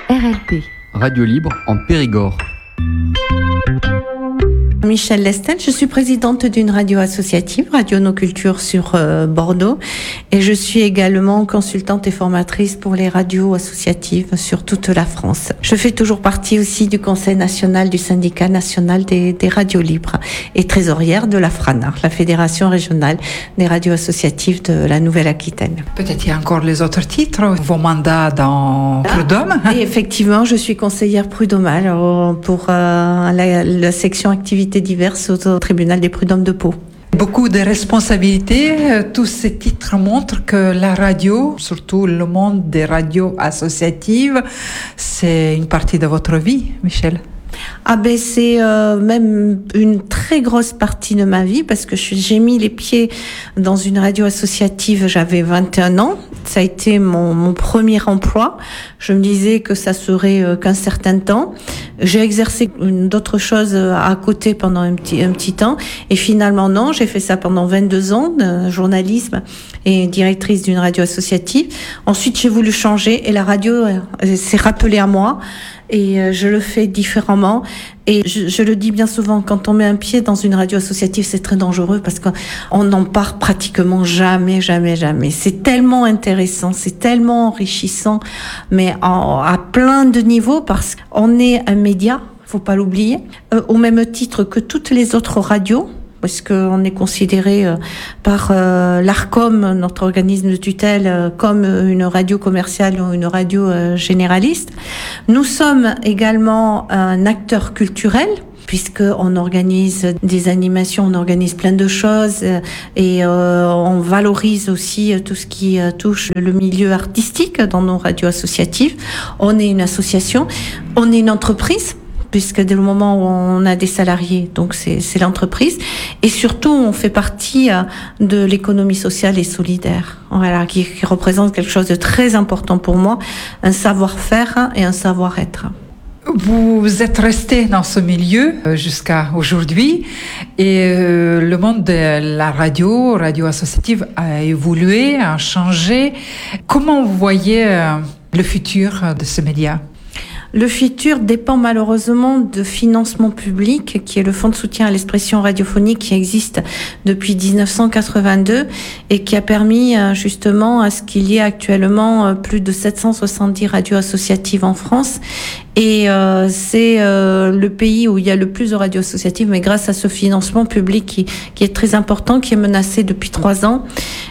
RLP. Radio libre en Périgord. Michèle Lestel, je suis présidente d'une radio associative, Radio Nos Cultures sur Bordeaux, et je suis également consultante et formatrice pour les radios associatives sur toute la France. Je fais toujours partie aussi du Conseil national du syndicat national des radios libres et trésorière de la FRANA, la Fédération régionale des radios associatives de la Nouvelle-Aquitaine. Peut-être il y a encore les autres titres, vos mandats dans Prud'homme. Et effectivement, je suis conseillère prud'homale pour la section activités diverses au tribunal des prud'hommes de Pau. Beaucoup de responsabilités. Tous ces titres montrent que la radio, surtout le monde des radios associatives, c'est une partie de votre vie, Michèle. C'est même une très grosse partie de ma vie parce que j'ai mis les pieds dans une radio associative, j'avais 21 ans. Ça a été mon premier emploi. Je me disais que ça serait qu'un certain temps. J'ai exercé d'autres choses à côté pendant un petit temps. Et finalement, non, j'ai fait ça pendant 22 ans de journalisme et directrice d'une radio associative. Ensuite, j'ai voulu changer et la radio s'est rappelée à moi. Et je le fais différemment. Et je le dis bien souvent, quand on met un pied dans une radio associative, c'est très dangereux parce qu'on n'en part pratiquement jamais. C'est tellement intéressant, c'est tellement enrichissant, mais à plein de niveaux parce qu'on est un média, faut pas l'oublier, au même titre que toutes les autres radios. Parce qu'on est considéré par l'ARCOM, notre organisme de tutelle, comme une radio commerciale ou une radio généraliste. Nous sommes également un acteur culturel, puisqu'on organise des animations, on organise plein de choses et on valorise aussi tout ce qui touche le milieu artistique dans nos radios associatives. On est une association, on est une entreprise, puisque dès le moment où on a des salariés, donc c'est l'entreprise, et surtout on fait partie de l'économie sociale et solidaire, voilà, qui représente quelque chose de très important pour moi, un savoir-faire et un savoir-être. Vous êtes resté dans ce milieu jusqu'à aujourd'hui et le monde de la radio associative a évolué, a changé. Comment vous voyez le futur de ce média ? Le futur dépend malheureusement de financement public, qui est le fonds de soutien à l'expression radiophonique qui existe depuis 1982 et qui a permis justement à ce qu'il y ait actuellement plus de 770 radios associatives en France. Et c'est le pays où il y a le plus de radios associatives, mais grâce à ce financement public qui est très important, qui est menacé depuis 3 ans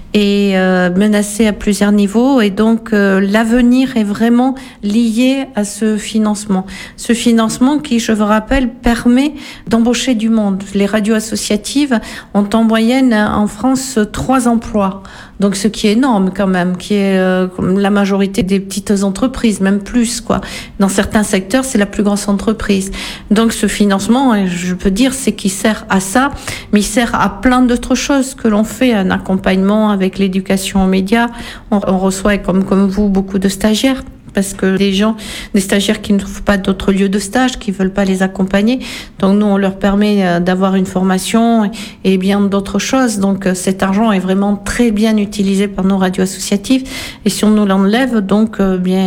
et menacé à plusieurs niveaux. Et donc l'avenir est vraiment lié à ce financement. Ce financement qui, je vous rappelle, permet d'embaucher du monde. Les radios associatives ont en moyenne en France 3 emplois. Donc ce qui est énorme quand même, qui est la majorité des petites entreprises, même plus quoi. Dans certains secteurs, c'est la plus grosse entreprise. Donc ce financement, je peux dire, c'est qu'il sert à ça, mais il sert à plein d'autres choses que l'on fait, un accompagnement avec l'éducation aux médias. On reçoit comme vous beaucoup de stagiaires. Parce que des stagiaires qui ne trouvent pas d'autres lieux de stage, qui veulent pas les accompagner. Donc nous, on leur permet d'avoir une formation et bien d'autres choses. Donc cet argent est vraiment très bien utilisé par nos radios associatives. Et si on nous l'enlève, donc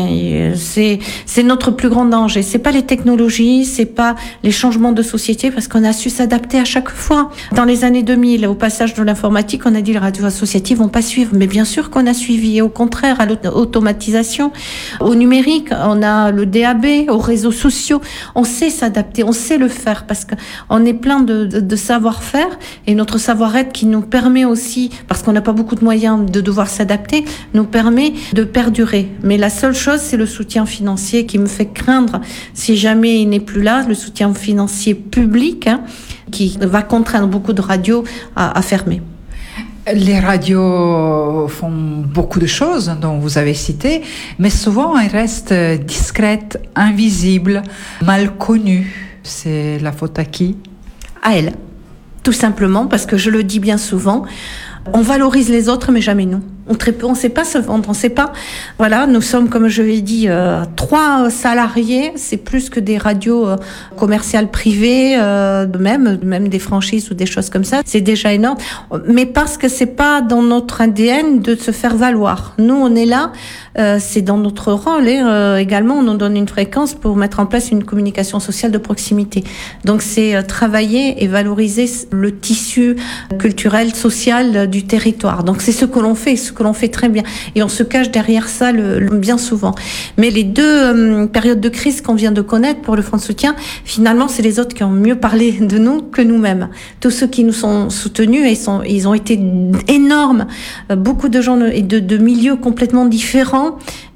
c'est notre plus grand danger. C'est pas les technologies, c'est pas les changements de société, parce qu'on a su s'adapter à chaque fois. Dans les années 2000, au passage de l'informatique, on a dit les radios associatives vont pas suivre. Mais bien sûr qu'on a suivi. Et au contraire, à l'automatisation, au numérique, on a le DAB, aux réseaux sociaux, on sait s'adapter, on sait le faire parce qu'on est plein de savoir-faire et notre savoir-être qui nous permet aussi, parce qu'on n'a pas beaucoup de moyens de devoir s'adapter, nous permet de perdurer. Mais la seule chose, c'est le soutien financier qui me fait craindre, si jamais il n'est plus là, le soutien financier public qui va contraindre beaucoup de radios à fermer. Les radios font beaucoup de choses dont vous avez cité, mais souvent elles restent discrètes, invisibles, mal connues. C'est la faute à qui ? À elles, tout simplement, parce que je le dis bien souvent, on valorise les autres mais jamais nous. très peu, on ne sait pas se vendre, on ne sait pas. Voilà, nous sommes, comme je l'ai dit, 3 salariés, c'est plus que des radios commerciales privées, même des franchises ou des choses comme ça, c'est déjà énorme. Mais parce que c'est pas dans notre ADN de se faire valoir. Nous, on est là, c'est dans notre rôle également, on nous donne une fréquence pour mettre en place une communication sociale de proximité. Donc c'est travailler et valoriser le tissu culturel, social du territoire. Donc c'est ce que l'on fait très bien. Et on se cache derrière ça bien souvent. Mais les 2 périodes de crise qu'on vient de connaître pour le Fonds de soutien, finalement, c'est les autres qui ont mieux parlé de nous que nous-mêmes. Tous ceux qui nous sont soutenus, ils ont été énormes. Beaucoup de gens et de milieux complètement différents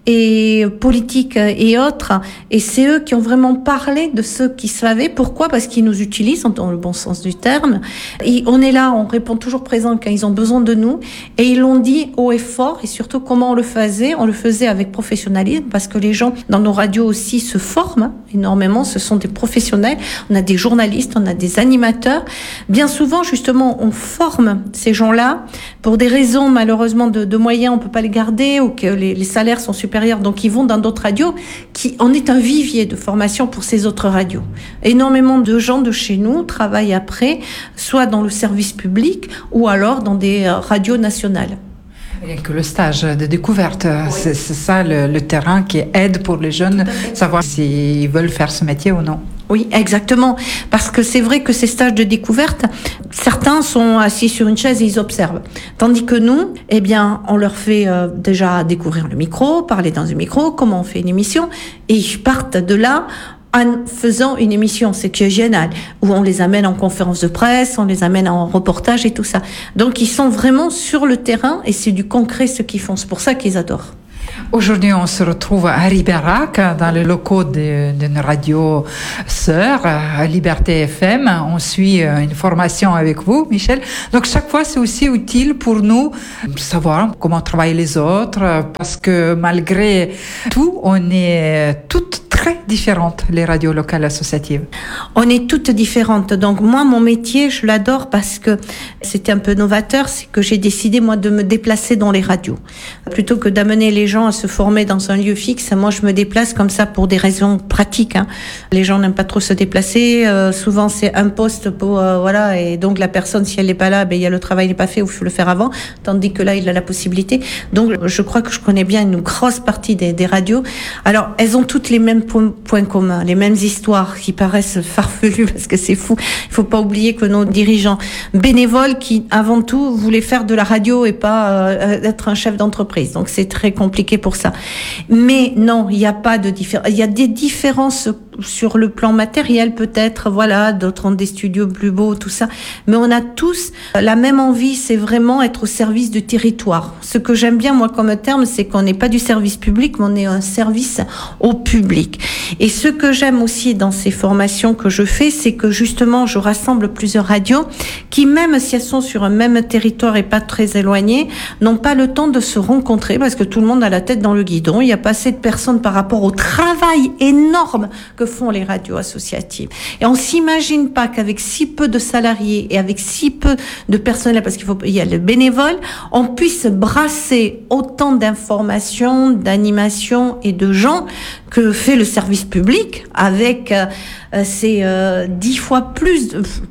et politiques et autres, et c'est eux qui ont vraiment parlé de ceux qui savaient. Pourquoi ? Parce qu'ils nous utilisent dans le bon sens du terme, et on est là, on répond toujours présent quand ils ont besoin de nous, et ils l'ont dit haut et fort. Et surtout, comment on le faisait avec professionnalisme, parce que les gens dans nos radios aussi se forment énormément, ce sont des professionnels, on a des journalistes, on a des animateurs. Bien souvent, justement, on forme ces gens-là pour des raisons, malheureusement, de moyens, on peut pas les garder, ou que les salaires sont supérieurs. Donc ils vont dans d'autres radios, on est un vivier de formation pour ces autres radios. Énormément de gens de chez nous travaillent après, soit dans le service public ou alors dans des radios nationales. Rien que le stage de découverte, oui. C'est ça le terrain qui aide pour les jeunes, savoir s'ils veulent faire ce métier ou non. Oui, exactement. Parce que c'est vrai que ces stages de découverte, certains sont assis sur une chaise et ils observent. Tandis que nous, on leur fait déjà découvrir le micro, parler dans un micro, comment on fait une émission, et ils partent de là en faisant une émission, c'est qui est génial, où on les amène en conférence de presse, on les amène en reportage et tout ça. Donc ils sont vraiment sur le terrain et c'est du concret ce qu'ils font. C'est pour ça qu'ils adorent. Aujourd'hui, on se retrouve à Ribérac, dans les locaux d'une radio sœur, à Liberté FM. On suit une formation avec vous, Michel. Donc, chaque fois, c'est aussi utile pour nous savoir comment travaillent les autres, parce que malgré tout, on est toutes très différentes, les radios locales associatives. On est toutes différentes. Donc, moi, mon métier, je l'adore parce que c'était un peu novateur, c'est que j'ai décidé, moi, de me déplacer dans les radios. Plutôt que d'amener les gens à se former dans un lieu fixe, moi, je me déplace comme ça pour des raisons pratiques. Les gens n'aiment pas trop se déplacer. Souvent, c'est un poste pour, et donc la personne, si elle n'est pas là, il y a le travail n'est pas fait ou il faut le faire avant. Tandis que là, il a la possibilité. Donc, je crois que je connais bien une grosse partie des radios. Alors, elles ont toutes les mêmes points communs, les mêmes histoires qui paraissent farfelues parce que c'est fou. Il faut pas oublier que nos dirigeants bénévoles qui, avant tout, voulaient faire de la radio et pas être un chef d'entreprise. Donc, c'est très compliqué pour ça. Mais non, il n'y a pas de différence. Il y a des différences sur le plan matériel peut-être, d'autres ont des studios plus beaux, tout ça. Mais on a tous la même envie, c'est vraiment être au service du territoire. Ce que j'aime bien, moi, comme terme, c'est qu'on n'est pas du service public, mais on est un service au public. Et ce que j'aime aussi dans ces formations que je fais, c'est que justement, je rassemble plusieurs radios qui, même si elles sont sur un même territoire et pas très éloignées, n'ont pas le temps de se rencontrer parce que tout le monde a la tête dans le guidon. Il n'y a pas assez de personnes par rapport au travail énorme que font les radios associatives. Et on s'imagine pas qu'avec si peu de salariés et avec si peu de personnel, parce qu'il y a le bénévole, on puisse brasser autant d'informations, d'animations et de gens que fait le service public avec ces 10 fois plus,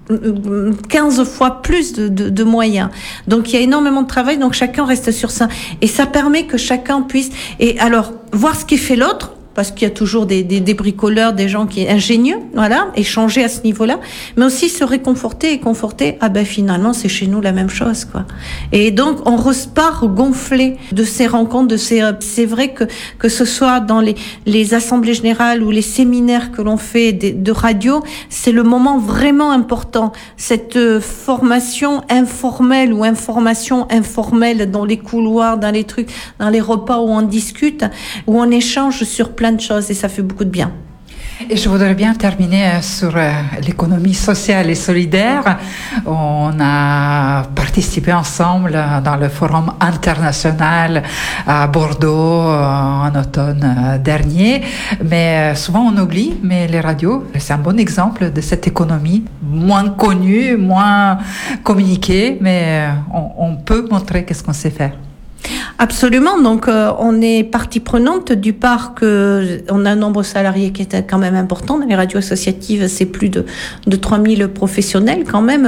15 fois plus de moyens. Donc il y a énormément de travail, donc chacun reste sur ça. Et ça permet que chacun puisse, et alors, voir ce qui fait l'autre, parce qu'il y a toujours des bricoleurs, des gens qui sont ingénieux, échanger à ce niveau-là, mais aussi se réconforter et conforter, finalement, c'est chez nous la même chose, quoi. Et donc, on repart gonflé de ces rencontres, c'est vrai que ce soit dans les assemblées générales ou les séminaires que l'on fait de radio, c'est le moment vraiment important. Cette formation informelle ou information informelle dans les couloirs, dans les trucs, dans les repas où on discute, où on échange sur plein de choses et ça fait beaucoup de bien. Et je voudrais bien terminer sur l'économie sociale et solidaire. On a participé ensemble dans le forum international à Bordeaux en automne dernier. Mais souvent on oublie, mais les radios, c'est un bon exemple de cette économie moins connue, moins communiquée, mais on peut montrer qu'est-ce qu'on sait faire. Absolument. Donc, on est partie prenante du part que on a un nombre de salariés qui est quand même important. Dans les radios associatives, c'est plus de 3000 professionnels quand même.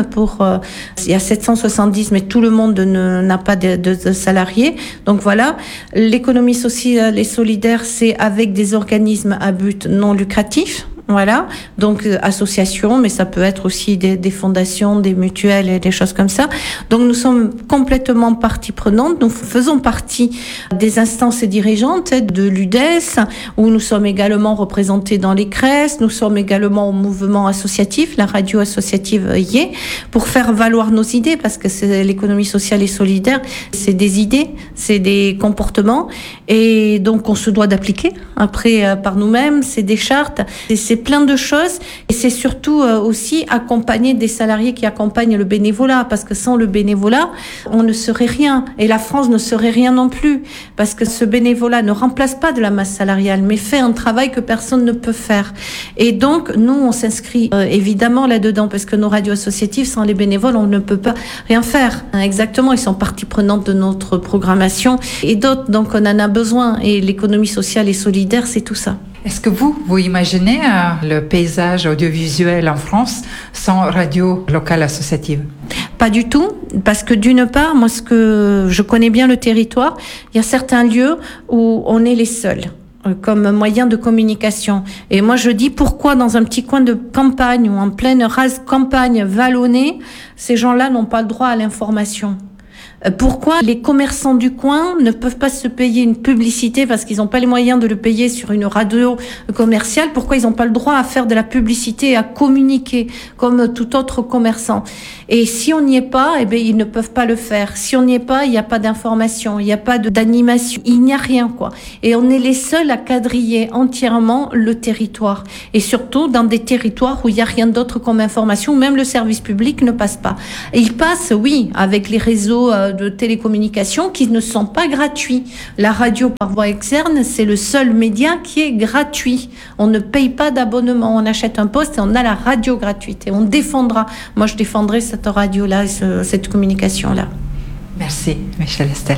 Il y a 770, mais tout le monde n'a pas de salariés. Donc voilà, l'économie sociale et solidaire, c'est avec des organismes à but non lucratif. Voilà, donc associations, mais ça peut être aussi des fondations, des mutuelles et des choses comme ça. Donc nous sommes complètement partie prenante. Nous faisons partie des instances dirigeantes de l'UDES, où nous sommes également représentés dans les CRES. Nous sommes également au mouvement associatif, la radio associative y est, pour faire valoir nos idées, parce que c'est l'économie sociale et solidaire, c'est des idées, c'est des comportements, et donc on se doit d'appliquer après par nous-mêmes. C'est des chartes, c'est plein de choses, et c'est surtout aussi accompagner des salariés qui accompagnent le bénévolat, parce que sans le bénévolat, on ne serait rien, et la France ne serait rien non plus, parce que ce bénévolat ne remplace pas de la masse salariale, mais fait un travail que personne ne peut faire. Et donc, nous, on s'inscrit évidemment là-dedans, parce que nos radios associatives, sans les bénévoles, on ne peut pas rien faire. Exactement, ils sont partie prenante de notre programmation, et d'autres, donc on en a besoin, et l'économie sociale et solidaire, c'est tout ça. Est-ce que vous imaginez le paysage audiovisuel en France sans radio locale associative? Pas du tout, parce que d'une part, moi, je connais bien le territoire, il y a certains lieux où on est les seuls comme moyen de communication. Et moi, je dis pourquoi dans un petit coin de campagne ou en pleine rase campagne vallonnée, ces gens-là n'ont pas le droit à l'information. Pourquoi les commerçants du coin ne peuvent pas se payer une publicité parce qu'ils n'ont pas les moyens de le payer sur une radio commerciale? Pourquoi ils n'ont pas le droit à faire de la publicité et à communiquer comme tout autre commerçant? Et si on n'y est pas, eh bien, ils ne peuvent pas le faire. Si on n'y est pas, il n'y a pas d'information, il n'y a pas d'animation, il n'y a rien, quoi. Et on est les seuls à quadriller entièrement le territoire. Et surtout dans des territoires où il n'y a rien d'autre comme information, où même le service public ne passe pas. Et il passe, oui, avec les réseaux de télécommunications qui ne sont pas gratuits. La radio par voie externe, c'est le seul média qui est gratuit. On ne paye pas d'abonnement. On achète un poste et on a la radio gratuite. Et on défendra. Moi, je défendrai cette radio-là, cette communication-là. Merci, Michel Estel.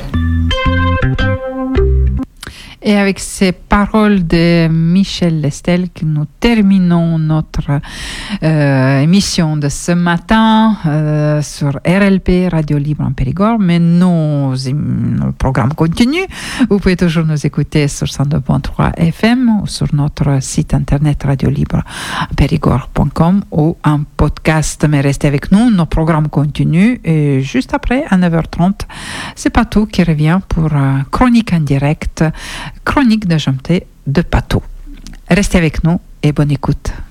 Et avec ces paroles de Michel Estel que nous terminons notre émission de ce matin sur RLP, Radio Libre en Périgord. Mais le programme continue. Vous pouvez toujours nous écouter sur 102.3 FM ou sur notre site internet radiolibre-périgord.com ou en podcast. Mais restez avec nous, nos programmes continuent. Et juste après, à 9h30, c'est Patou qui revient pour Chronique en direct. Chronique de Jomté de Patou. Restez avec nous et bonne écoute.